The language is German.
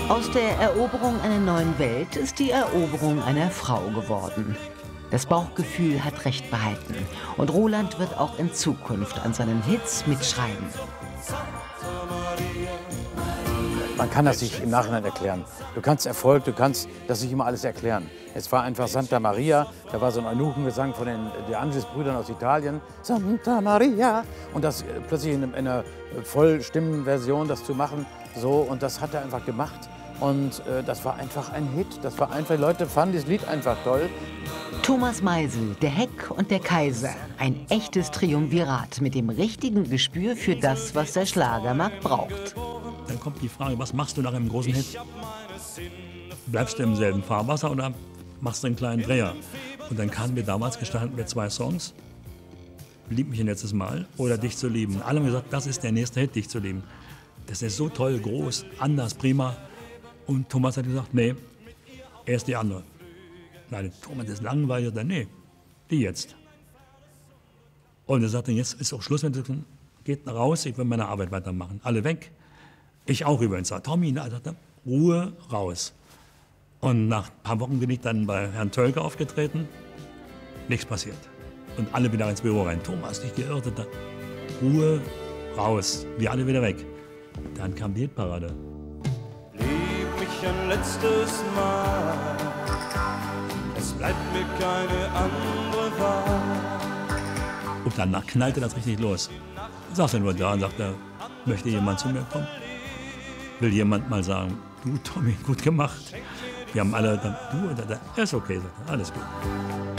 Aus der Eroberung einer neuen Welt ist die Eroberung einer Frau geworden. Das Bauchgefühl hat Recht behalten und Roland wird auch in Zukunft an seinen Hits mitschreiben. Man kann das sich im Nachhinein erklären. Du kannst Erfolg, du kannst das nicht immer alles erklären. Es war einfach Santa Maria, da war so ein Eunuchengesang von den De Angelis-Brüdern aus Italien. Santa Maria. Und das plötzlich in einer Vollstimmenversion, das zu machen, so, und das hat er einfach gemacht. Und das war einfach ein Hit. Das war einfach, die Leute fanden das Lied einfach toll. Thomas Meisel, der Heck und der Kaiser. Ein echtes Triumvirat mit dem richtigen Gespür für das, was der Schlagermarkt braucht. Dann kommt die Frage, was machst du nach einem großen Hit? Bleibst du im selben Fahrwasser oder machst du einen kleinen Dreher? Und dann kamen wir damals gestanden mit 2 Songs. Lieb mich ein letztes Mal oder Dich zu lieben. Alle haben gesagt, das ist der nächste Hit, Dich zu lieben. Das ist so toll, groß, anders, prima. Und Thomas hat gesagt, nee, er ist die andere. Nein, Thomas ist langweilig. Nee, die jetzt. Und er sagte, jetzt ist auch Schluss mit dem, geht raus, ich will meine Arbeit weitermachen. Alle weg. Ich auch übrigens. Tommy, na, sagte, Ruhe, raus. Und nach ein paar Wochen bin ich dann bei Herrn Tölke aufgetreten. Nichts passiert. Und alle wieder ins Büro rein. Thomas, dich geirrt. Ruhe, raus. Wir alle wieder weg. Dann kam die Hitparade. Lieb mich ein letztes Mal. Es bleibt mir keine andere Wahl. Und danach knallte das richtig los. Ich saß er nur da und sagte, möchte jemand zu mir kommen? Will jemand mal sagen, du Tommy, gut gemacht. Wir haben alle dann, du, ist okay, sagt er, alles gut.